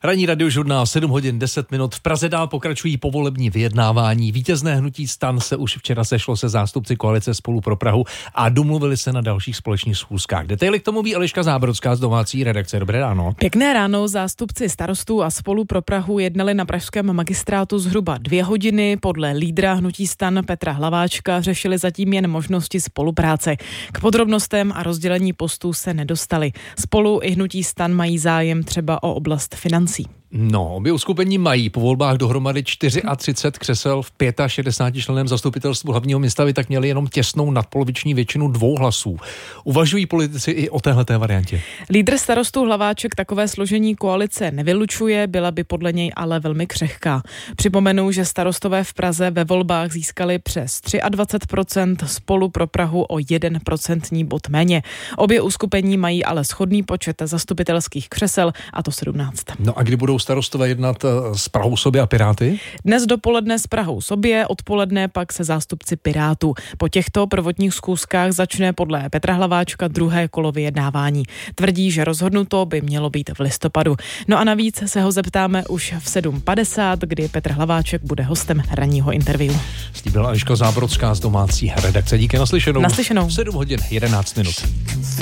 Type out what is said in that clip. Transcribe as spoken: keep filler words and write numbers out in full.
Ranní radiožurnál sedm hodin deset minut. V Praze dál pokračují povolební vyjednávání. Vítězné hnutí STAN se už včera sešlo se zástupci koalice Spolu pro Prahu a domluvili se na dalších společných schůzkách. Detaily k tomu ví Eliška Zábrodská z domácí redakce. Dobré ráno. Pěkné ráno. Zástupci Starostů a Spolu pro Prahu jednali na pražském magistrátu zhruba dvě hodiny. Podle lídra hnutí STAN Petra Hlaváčka řešili zatím jen možnosti spolupráce. K podrobnostem a rozdělení postů se nedostali. Spolu i hnutí STAN mají zájem třeba o oblast financí. No, obě uskupení mají po volbách dohromady třicet čtyři křesel v šedesáti pěti členném zastupitelstvu hlavního města, by tak měli jenom těsnou nadpoloviční většinu dvou hlasů. Uvažují politici i o téhleté variantě? Lídr Starostů Hlaváček takové složení koalice nevylučuje, byla by podle něj ale velmi křehká. Připomenu, že starostové v Praze ve volbách získali přes dvacet tři procent, Spolu pro Prahu o jeden procentní bod méně. Obě uskupení mají ale shodný počet zastupitelských křesel, a to sedmnáct. No a kdy budou starostové jednat s Prahou sobě a Piráty? Dnes dopoledne s Prahou sobě, odpoledne pak se zástupci Pirátů. Po těchto prvotních schůzkách začne podle Petra Hlaváčka druhé kolo vyjednávání. Tvrdí, že rozhodnuto by mělo být v listopadu. No a navíc se ho zeptáme už v sedm padesát, kdy Petr Hlaváček bude hostem ranního interview. Slíbila Eliška Zábrodská z domácí redakce. Díky, naslyšenou. Naslyšenou. sedm hodin jedenáct minut.